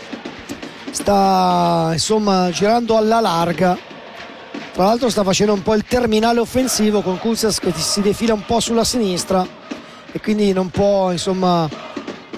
sta insomma girando alla larga, tra l'altro sta facendo un po' il terminale offensivo con Kuzias che si defila un po' sulla sinistra e quindi non può insomma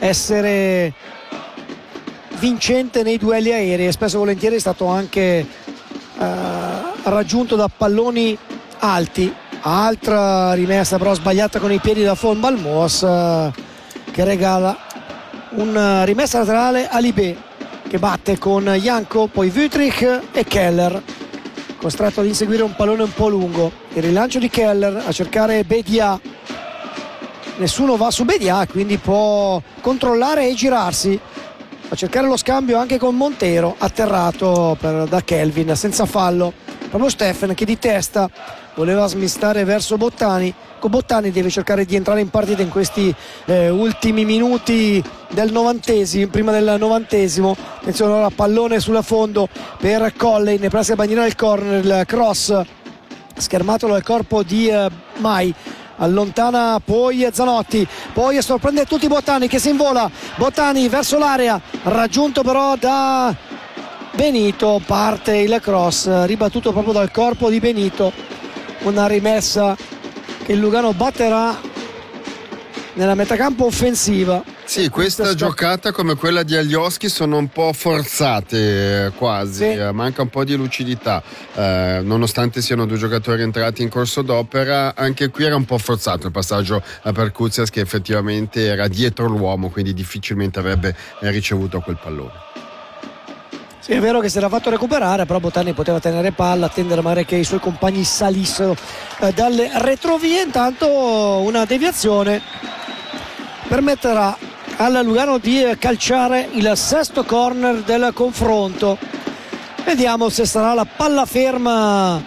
essere vincente nei duelli aerei e spesso e volentieri è stato anche uh, raggiunto da palloni alti. Altra rimessa però sbagliata con i piedi da Von Balmos, uh, che regala una rimessa laterale a Libé, che batte con Janko, poi Wüthrich e Keller, costretto ad inseguire un pallone un po' lungo. Il rilancio di Keller a cercare Bedia, nessuno va su Bedia, quindi può controllare e girarsi a cercare lo scambio anche con Montero, atterrato per, da Kelvin senza fallo. Proprio Steffen che di testa voleva smistare verso Bottani. Con Bottani deve cercare di entrare in partita in questi eh, ultimi minuti del novantesimo, prima del novantesimo. Attenzione ora, pallone sulla fondo per Colley, ne pressa bandiera del corner, il cross schermato dal corpo di eh, Mai, allontana poi Zanotti, poi sorprende tutti Bottani che si invola. Bottani verso l'area, raggiunto però da Benito, parte il cross ribattuto proprio dal corpo di Benito. Una rimessa che il Lugano batterà nella metacampo offensiva. Sì, questa Questo giocata come quella di Alioski sono un po' forzate eh, quasi, sì. eh, manca un po' di lucidità, eh, nonostante siano due giocatori entrati in corso d'opera. Anche qui era un po' forzato il passaggio a Percuzias, che effettivamente era dietro l'uomo, quindi difficilmente avrebbe ricevuto quel pallone. Sì, è vero che si era fatto recuperare, però Bottani poteva tenere palla, attendere magari che i suoi compagni salissero eh, dalle retrovie. Intanto una deviazione permetterà alla Lugano di calciare il sesto corner del confronto. Vediamo se sarà la palla ferma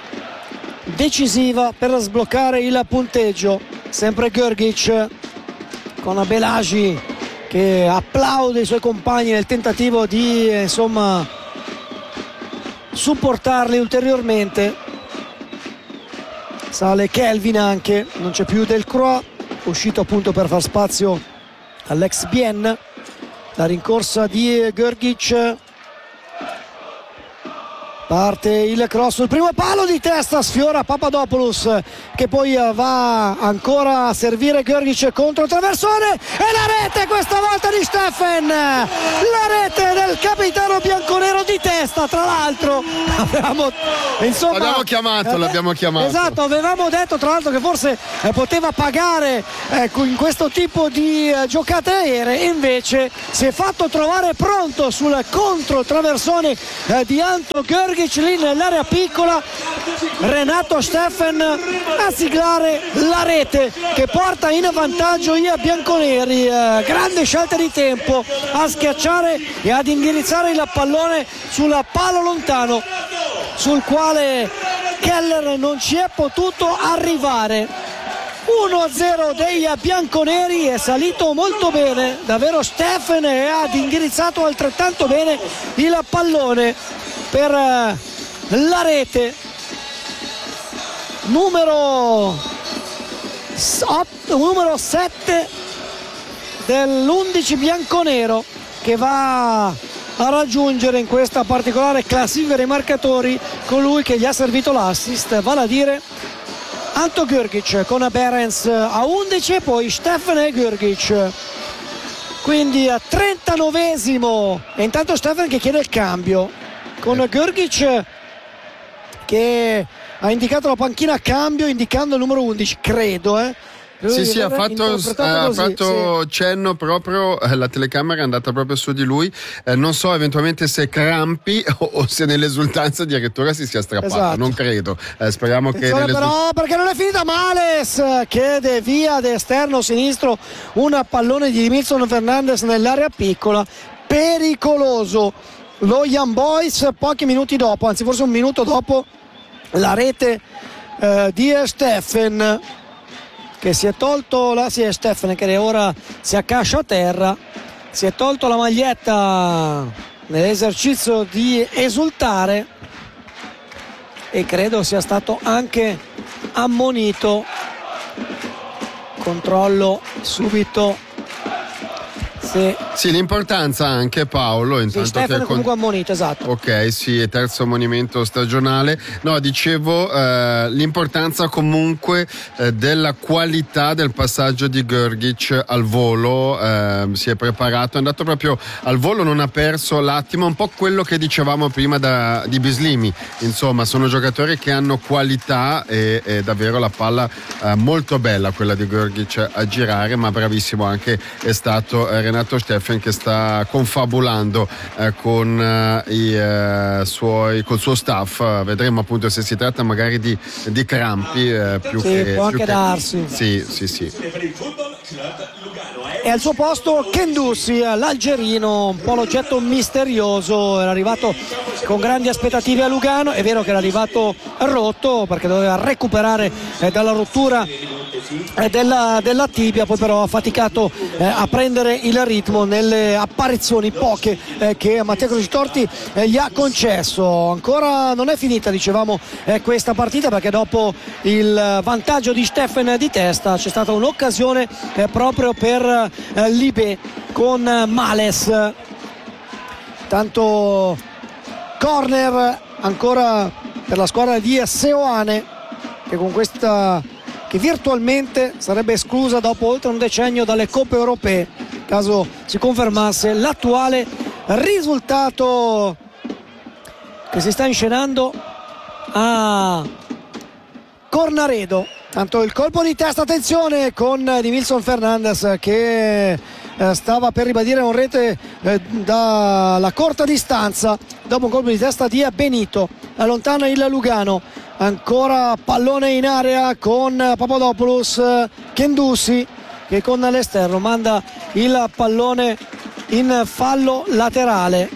decisiva per sbloccare il punteggio. Sempre Grgic con Belagi che applaude i suoi compagni nel tentativo di insomma supportarli ulteriormente. Sale Kelvin anche, non c'è più Delcroix, uscito appunto per far spazio all'ex Bien. La rincorsa di Grgic, parte il cross sul primo palo di testa, sfiora Papadopoulos che poi va ancora a servire Grgic contro traversone e la rete questa volta di Steffen, la rete del capitano bianconero di testa. Tra l'altro avevamo insomma l'abbiamo chiamato, eh, l'abbiamo chiamato esatto, avevamo detto tra l'altro che forse eh, poteva pagare eh, in questo tipo di eh, giocate aeree, e invece si è fatto trovare pronto sul contro traversone eh, di Anto Grgic lì nell'area piccola. Renato Steffen a siglare la rete che porta in vantaggio i bianconeri. Eh, grande scelta di tempo a schiacciare e ad indirizzare il pallone sul palo lontano sul quale Keller non ci è potuto arrivare. uno a zero dei bianconeri, è salito molto bene davvero Steffen e ha indirizzato altrettanto bene il pallone per la rete numero otto, numero sette dell'undici bianconero, che va a raggiungere in questa particolare classifica dei marcatori colui che gli ha servito l'assist, vale a dire Anto Grgic, con Behrens a undici e poi Steffen e Grgic. Quindi a trentanovesimo, e intanto Steffen che chiede il cambio con Grgic che ha indicato la panchina a cambio indicando il numero undici, credo eh Sì, sì, ha fatto, ha fatto sì. cenno proprio, eh, la telecamera è andata proprio su di lui, eh, non so eventualmente se crampi o, o se nell'esultanza addirittura si sia strappato, esatto. Non credo, eh, speriamo che però perché non è finita male, chiede via d'esterno sinistro un pallone di Dimilson Fernandez nell'area piccola, pericoloso lo Young Boys. Pochi minuti dopo, anzi forse un minuto dopo, la rete eh, di Steffen che si è tolto la sì, è Steffen che ora si accascia a terra, si è tolto la maglietta nell'esercizio di esultare e credo sia stato anche ammonito. Controllo subito se Sì, l'importanza anche, Paolo, intanto sì, Stefano che comunque con... ammonito, esatto. Ok, sì, è terzo ammonimento stagionale. No, dicevo eh, l'importanza comunque eh, della qualità del passaggio di Grgic al volo, eh, si è preparato, è andato proprio al volo, non ha perso l'attimo, un po' quello che dicevamo prima da, di Bislimi. Insomma, sono giocatori che hanno qualità e, e davvero la palla eh, molto bella quella di Grgic a girare, ma bravissimo anche è stato eh, Renato Steffen, che sta confabulando eh, con eh, i eh, suoi col suo staff. Vedremo appunto se si tratta magari di, di crampi eh, più sì, che può più anche che... darsi. Sì, sì, sì. E al suo posto Kendussi, l'algerino, un po' l'oggetto misterioso, era arrivato con grandi aspettative a Lugano. È vero che era arrivato rotto perché doveva recuperare eh, dalla rottura eh, della, della tibia, poi però ha faticato eh, a prendere il ritmo nelle apparizioni poche eh, che Mattia Crocitorti eh, gli ha concesso. Ancora non è finita, dicevamo, eh, questa partita, perché dopo il vantaggio di Steffen di testa c'è stata un'occasione eh, proprio per eh, Libé con Males. Tanto corner ancora per la squadra di Seoane, che con questa che virtualmente sarebbe esclusa dopo oltre un decennio dalle coppe europee caso si confermasse l'attuale risultato che si sta inscenando a Cornaredo. Tanto il colpo di testa, attenzione, con di Wilson Fernandez che eh, stava per ribadire un rete eh, dalla corta distanza dopo un colpo di testa di Benito. Allontana il Lugano, ancora pallone in area con Papadopoulos, Kendussi che con l'esterno manda il pallone in fallo laterale.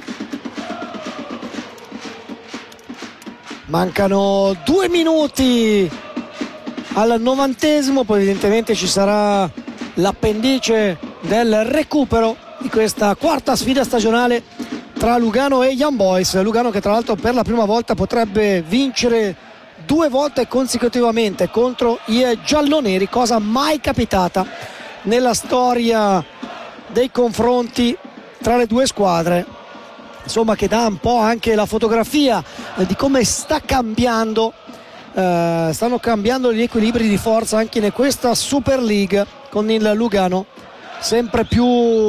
Mancano due minuti al novantesimo, poi evidentemente ci sarà l'appendice del recupero di questa quarta sfida stagionale tra Lugano e Young Boys. Lugano che tra l'altro per la prima volta potrebbe vincere due volte consecutivamente contro i gialloneri, cosa mai capitata nella storia dei confronti tra le due squadre. Insomma, che dà un po' anche la fotografia di come sta cambiando eh, stanno cambiando gli equilibri di forza anche in questa Super League, con il Lugano sempre più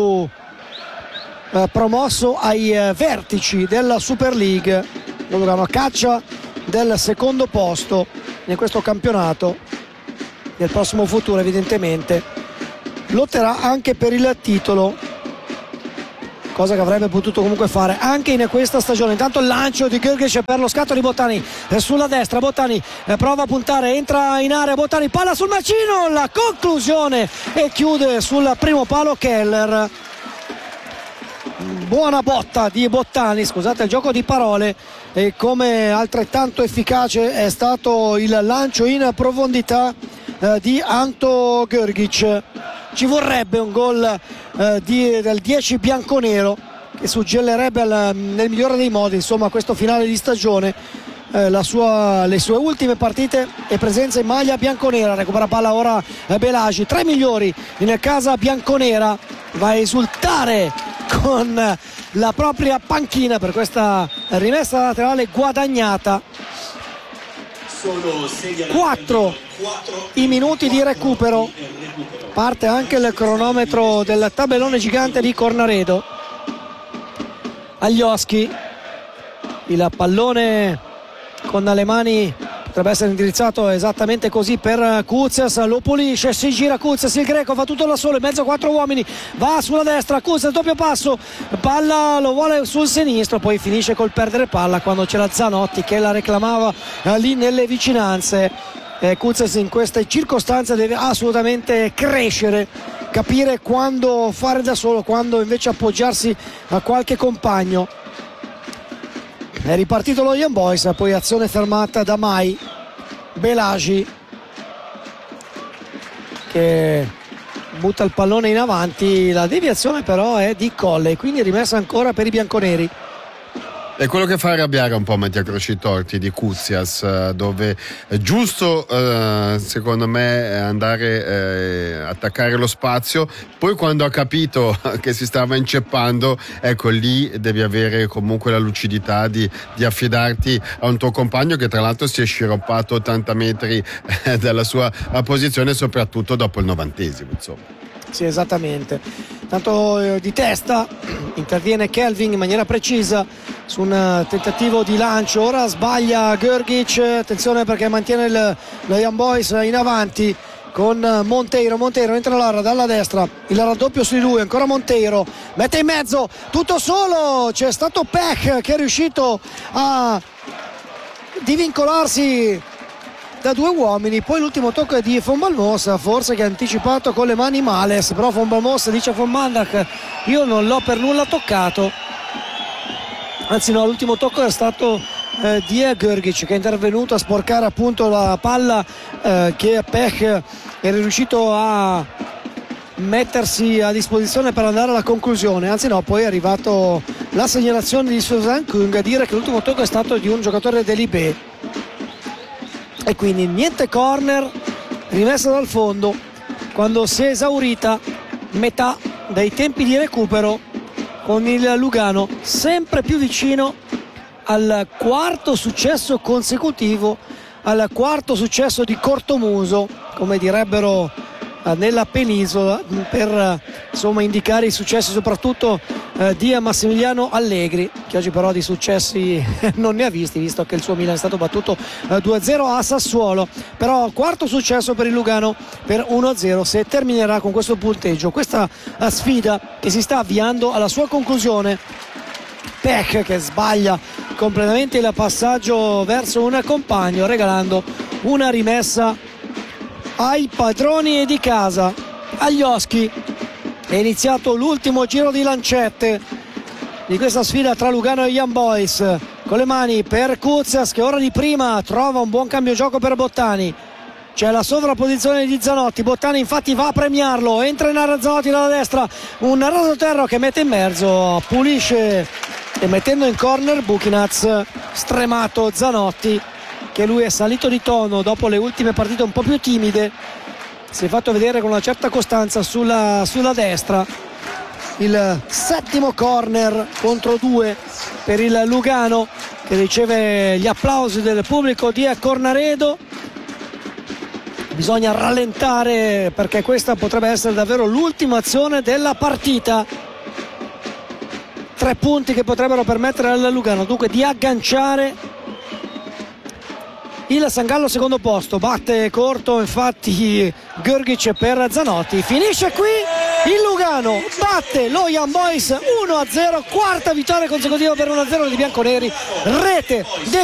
eh, promosso ai eh, vertici della Super League. Il Lugano a caccia del secondo posto in questo campionato. Nel prossimo futuro evidentemente lotterà anche per il titolo, cosa che avrebbe potuto comunque fare anche in questa stagione. Intanto il lancio di Grgic per lo scatto di Bottani eh, sulla destra. Bottani eh, prova a puntare, entra in area Bottani, palla sul macino, la conclusione e chiude sul primo palo Keller. Buona botta di Bottani, scusate il gioco di parole, e come altrettanto efficace è stato il lancio in profondità eh, di Anto Grgic. Ci vorrebbe un gol eh, di, del dieci bianconero che suggellerebbe al, nel migliore dei modi, insomma, questo finale di stagione, eh, la sua, le sue ultime partite e presenza in maglia bianconera. Recupera palla ora eh, Belagi, tre migliori in casa bianconera, va a esultare con la propria panchina per questa rimessa laterale guadagnata. Quattro i minuti di recupero, parte anche il cronometro del tabellone gigante di Cornaredo. Aglioschi, il pallone con le mani potrebbe essere indirizzato esattamente così per Kuzias, lo pulisce, si gira Kuzias, il greco fa tutto da solo in mezzo a quattro uomini, va sulla destra, Kuzias doppio passo, palla lo vuole sul sinistro, poi finisce col perdere palla quando c'era Zanotti che la reclamava eh, lì nelle vicinanze. eh, Kuzias in queste circostanze deve assolutamente crescere, capire quando fare da solo, quando invece appoggiarsi a qualche compagno. È ripartito lo Young Boys, poi azione fermata da Mai. Belagi che butta il pallone in avanti, la deviazione però è di Colle, quindi rimessa ancora per i bianconeri. È quello che fa arrabbiare un po' Mattia Crocitorti di Koutsias, dove è giusto eh, secondo me andare eh, attaccare lo spazio, poi quando ha capito che si stava inceppando, ecco lì devi avere comunque la lucidità di, di affidarti a un tuo compagno che tra l'altro si è sciroppato ottanta metri eh, dalla sua posizione, soprattutto dopo il novantesimo, insomma. Sì, esattamente. Tanto eh, di testa interviene Kelvin in maniera precisa su un uh, tentativo di lancio. Ora sbaglia Grgic, attenzione perché mantiene il, lo Young Boys in avanti con uh, Monteiro. Monteiro entra l'area dalla destra, il raddoppio su di lui, ancora Monteiro, mette in mezzo, tutto solo, c'è stato Peck che è riuscito a divincolarsi da due uomini. Poi l'ultimo tocco è di Von Balmos, forse che ha anticipato con le mani Males, però Von Balmos dice a Von Mandak io non l'ho per nulla toccato, anzi no, l'ultimo tocco è stato eh, di Grgic che è intervenuto a sporcare appunto la palla eh, che Pech è riuscito a mettersi a disposizione per andare alla conclusione, anzi no, poi è arrivato la segnalazione di Susan Kung a dire che l'ultimo tocco è stato di un giocatore dell'I B. E quindi niente corner, rimessa dal fondo quando si è esaurita metà dei tempi di recupero, con il Lugano sempre più vicino al quarto successo consecutivo, al quarto successo di cortomuso, come direbbero nella penisola, per insomma indicare i successi soprattutto eh, di Massimiliano Allegri, che oggi però di successi non ne ha visti, visto che il suo Milan è stato battuto eh, due a zero a Sassuolo. Però quarto successo per il Lugano per uno a zero, se terminerà con questo punteggio questa eh, sfida che si sta avviando alla sua conclusione. Peck che sbaglia completamente il passaggio verso un compagno, regalando una rimessa ai padroni di casa. Agli Oschi è iniziato l'ultimo giro di lancette di questa sfida tra Lugano e Young Boys, con le mani per Koutsias che ora di prima trova un buon cambio gioco per Bottani. C'è la sovrapposizione di Zanotti, Bottani infatti va a premiarlo, entra in area Zanotti dalla destra, un rasoterra che mette in mezzo, pulisce e mettendo in corner Buchinaz, stremato Zanotti, che lui è salito di tono dopo le ultime partite un po' più timide, si è fatto vedere con una certa costanza sulla, sulla destra. Il settimo corner contro due per il Lugano, che riceve gli applausi del pubblico di Cornaredo. Bisogna rallentare perché questa potrebbe essere davvero l'ultima azione della partita. Tre punti che potrebbero permettere al Lugano dunque di agganciare il San Gallo secondo posto. Batte corto infatti Grgic per Zanotti. Finisce qui il Lugano, batte lo Young Boys uno a zero, quarta vittoria consecutiva per uno a zero di bianconeri, rete